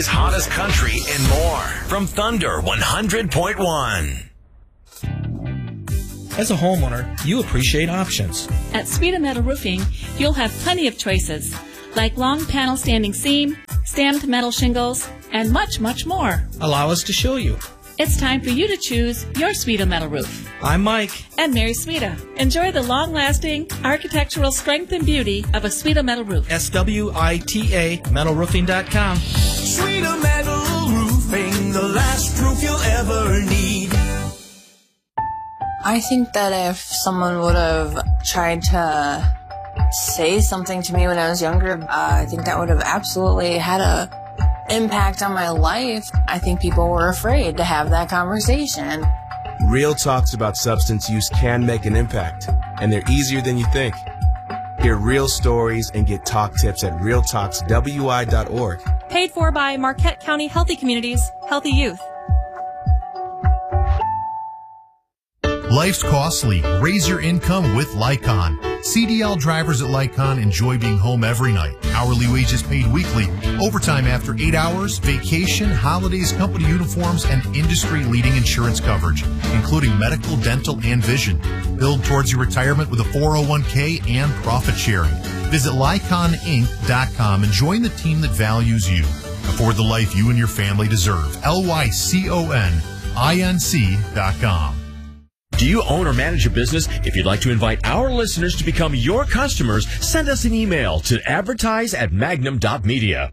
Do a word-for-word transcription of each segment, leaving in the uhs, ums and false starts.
Today's hottest country and more from Thunder one hundred point one. As a homeowner, you appreciate options. At Sweeta Metal Roofing, you'll have plenty of choices, like long panel standing seam, stamped metal shingles, and much, much more. Allow us to show you. It's time for you to choose your Sweeta Metal Roof. I'm Mike. And Mary Sweeta. Enjoy the long-lasting architectural strength and beauty of a Sweeta Metal Roof. S W I T A metal roofing dot com. Sweeta Metal Roofing, the last roof you'll ever need. I think that if someone would have tried to say something to me when I was younger, uh, I think that would have absolutely had a impact on my life. I think people were afraid to have that conversation. Real talks about substance use can make an impact, and they're easier than you think. Hear real stories and get talk tips at real talks W I dot org. Paid for by Marquette County Healthy Communities, Healthy Youth. Life's costly. Raise your income with Lycon. C D L drivers at Lycon enjoy being home every night. Hourly wages paid weekly, overtime after eight hours, vacation, holidays, company uniforms, and industry-leading insurance coverage, including medical, dental, and vision. Build towards your retirement with a four oh one k and profit sharing. Visit Lycon Inc dot com and join the team that values you. Afford the life you and your family deserve. L Y C O N I N C dot com. Do you own or manage a business? If you'd like to invite our listeners to become your customers, send us an email to advertise at magnum dot media.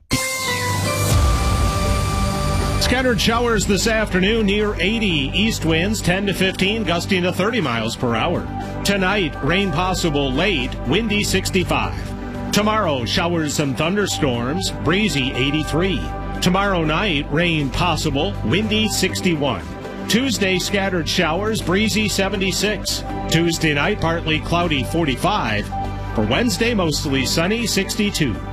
Scattered showers this afternoon near eighty. East winds ten to fifteen, gusting to thirty miles per hour. Tonight, rain possible late, windy sixty-five. Tomorrow, showers and thunderstorms, breezy eighty-three. Tomorrow night, rain possible, windy sixty-one. Tuesday, scattered showers, breezy seventy-six. Tuesday night, partly cloudy forty-five. For Wednesday, mostly sunny sixty-two.